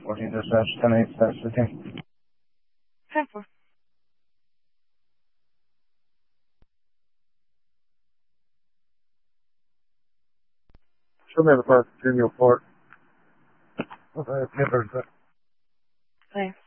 14 dispatch, 10-8, dispatch 15. 10-4. Show me the park, Junior Port. Okay, 10-36. Thanks.